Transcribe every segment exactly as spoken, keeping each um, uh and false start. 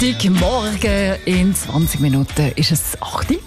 Freitagmorgen in zwanzig Minuten ist es acht Uhr.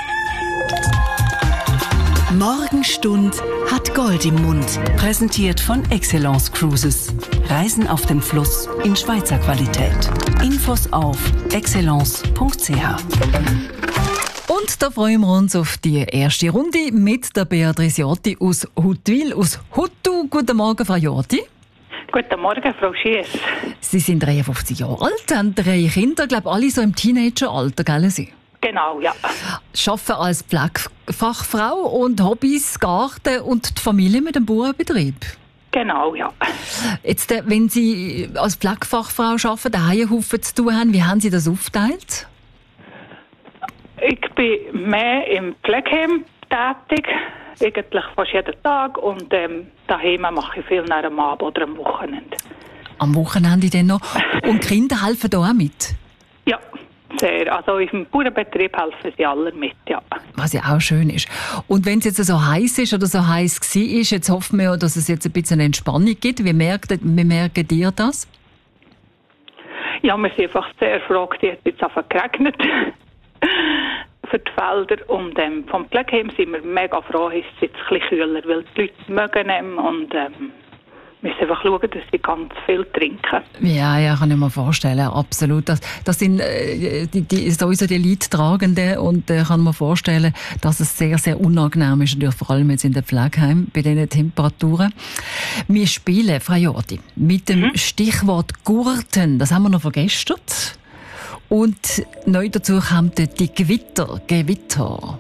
Morgenstund hat Gold im Mund. Präsentiert von Excellence Cruises. Reisen auf dem Fluss in Schweizer Qualität. Infos auf excellence punkt c h. Und da freuen wir uns auf die erste Runde mit der Beatrice Jotti aus Huttwil, aus Huttu. Guten Morgen, Frau Jotti. Guten Morgen, Frau Schiess. Sie sind dreiundfünfzig Jahre alt, haben drei Kinder, glaube alle so im Teenageralter, gell Sie? Genau, ja. Arbeiten als Pflegefachfrau und Hobbys, Garten und die Familie mit dem Bauernbetrieb. Genau, ja. Jetzt, wenn Sie als Pflegefachfrau arbeiten, daheim Haufen zu tun haben, wie haben Sie das aufgeteilt? Ich bin mehr im Pflegeheim tätig, eigentlich fast jeden Tag. Und ähm, daheim mache ich viel nach am Abend oder am Wochenende. Am Wochenende dann noch. Und die Kinder helfen da auch mit? Ja, sehr. Also im Bauernbetrieb helfen sie alle mit, ja. Was ja auch schön ist. Und wenn es jetzt so heiß ist oder so heiß war, jetzt hoffen wir, dass es jetzt ein bisschen Entspannung gibt. Wie merkt, wie merkt ihr das? Ja, wir sind einfach sehr froh, es hat jetzt einfach geregnet für die Felder. Und ähm, vom Pflegeheim sind wir mega froh, es ist jetzt ein bisschen kühler, weil die Leute mögen ihn und ähm, müssen einfach schauen, dass sie ganz viel trinken. Ja, ja, kann ich mir vorstellen, absolut. Das, das sind äh, die, die, sowieso die Leidtragenden und äh, kann man vorstellen, dass es sehr, sehr unangenehm ist, natürlich vor allem jetzt in den Pflegeheimen bei diesen Temperaturen. Wir spielen, Frau Jotti, mit dem mhm. Stichwort Gurten, das haben wir noch vergessen. Und neu dazu kommen die Gewitter. Gewitter.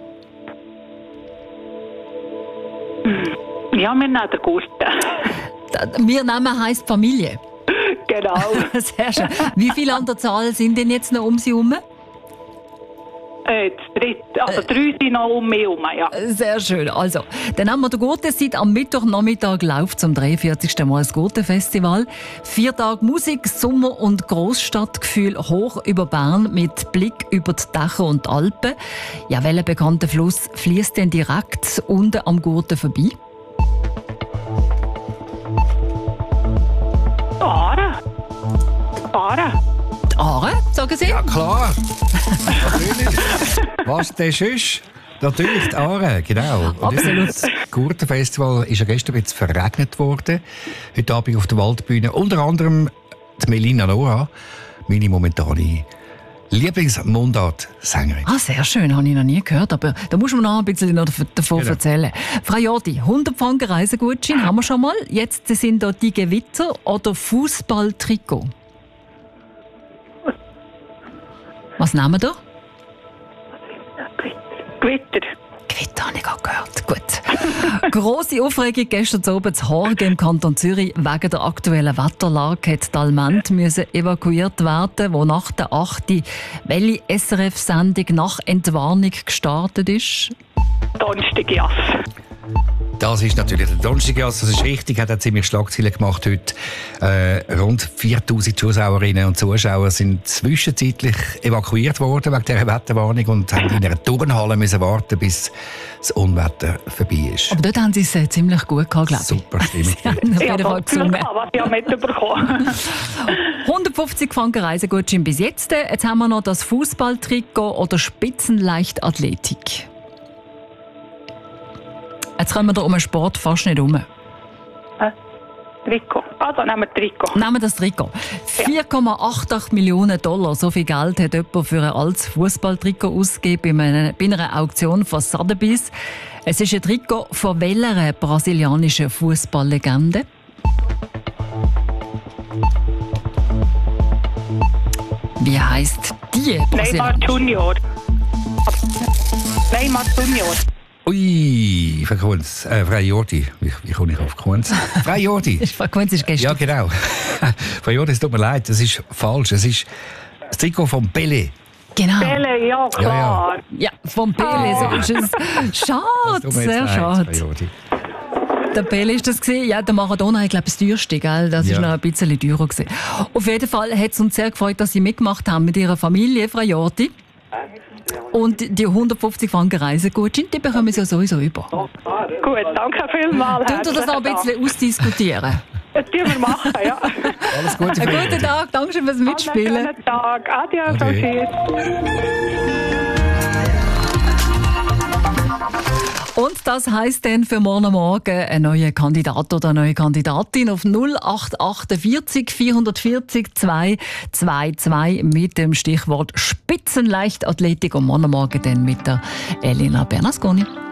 Ja, wir nehmen den Gurten. Wir nehmen heisst Familie. Genau. Sehr schön. Wie viele an der Zahl sind denn jetzt noch um Sie herum? Äh, dritte, also drei sind noch um mich herum, ja. Sehr schön. Also, dann haben wir den Gurtenzeit. Am Mittwochnachmittag läuft zum dreiundvierzigsten Mal das Gurtenfestival. Vier Tage Musik, Sommer- und Grossstadtgefühl hoch über Bern mit Blick über die Dächer und die Alpen. Ja, welcher bekannte Fluss fließt denn direkt unten am Gurten vorbei? Aare. Aare. Die Aare, sagen Sie? Ja, klar. Natürlich. Was das ist? Natürlich, die Aare, genau. Absolut. Das Gurtenfestival ist ja gestern ein bisschen verregnet worden. Heute Abend auf der Waldbühne. Unter anderem die Melina Nora, meine momentane Lieblingsmundart-Sängerin. Ah, sehr schön, habe ich noch nie gehört, aber da muss man noch ein bisschen davon genau. erzählen. Frau Jotti, hundert Franken Reisegutschein haben wir schon mal. Jetzt sind da die Gewitter oder Fußballtrikot. Was nehmen wir da? Gewitter. Gewitter habe ich gerade gehört. Gut. Grosse Aufregung gestern Abend zu Horgen im Kanton Zürich. Wegen der aktuellen Wetterlage hat die Almend müssen evakuiert werden, wo nach der achten welche S R F-Sendung nach Entwarnung gestartet ist. Donnerstag, ja. Das ist natürlich der Donnerstagjass, das ist richtig, hat auch ziemlich Schlagzeilen gemacht heute. Äh, rund viertausend Zuschauerinnen und Zuschauer sind zwischenzeitlich evakuiert worden wegen dieser Wetterwarnung und haben in einer Turnhalle müssen warten, bis das Unwetter vorbei ist. Aber dort haben sie es äh, ziemlich gut gehabt, glaube ich. Super Stimmung. Auf jeden Fall gesungen. Was ich auch mitbekommen. hundertfünfzig Franken Reisegutschein bis jetzt. Jetzt haben wir noch das Fußballtrikot oder Spitzenleichtathletik. Jetzt kommen wir da um den Sport fast nicht herum. Äh, Trikot. Also nehmen wir Trikot. Nehmen wir das Trikot. vier Komma achtundachtzig Millionen Dollar, so viel Geld hat jemand für ein altes Fußballtrikot ausgegeben bei einer, bei einer Auktion von Sotheby's. Es ist ein Trikot von welcher brasilianischen Fußballlegende? Wie heisst die Neymar Junior. Neymar Junior. Ui, Frau Kunz, äh, Frau Jotti, wie, wie komme ich auf Kunz? Frau Jotti. Frau Kunz ist gestern. Ja, genau. Frau Jotti, es tut mir leid, das ist falsch. Es ist das Trikot von Pelé. Genau. Pele, ja klar. Ja, Ja, vom Pelé, so ist es. Schade, sehr schade. Der Pelé ist das gewesen. Ja, der Maradona, ich glaube, das teuerste, gell? Das ja. ist noch ein bisschen teurer gewesen. Auf jeden Fall hat es uns sehr gefreut, dass Sie mitgemacht haben mit Ihrer Familie, Frau Jotti. Und die hundertfünfzig Franken Reisegutschein, die bekommen Sie ja sowieso über. Gut, danke vielmals. Können wir das noch ein bisschen ausdiskutieren? Das tun wir machen, ja. Alles Gute für Einen guten Tag, danke schön fürs Mitspielen. Einen schönen Tag. Adieu, Frau Ade. Schiess. Und das heisst dann für morgen Morgen ein neuer Kandidat oder eine neue Kandidatin auf null acht achtundvierzig vierhundertvierzig zweihundertzweiundzwanzig mit dem Stichwort Spitzenleichtathletik und morgen Morgen dann mit der Elena Bernasconi.